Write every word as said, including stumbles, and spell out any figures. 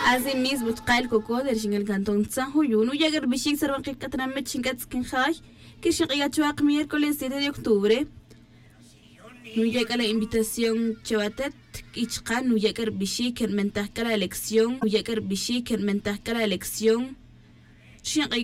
Asimismo, tqal koko del el cantón San Julián, ya que Bishik Sarvan Kikatram Chingat Skinhaj, que Shigatuak miércoles siete de octubre. No llega la invitación Chavatet, Ichkan, no llega Bishik, el mentasca la elección, no llega Bishik, el mentasca la elección.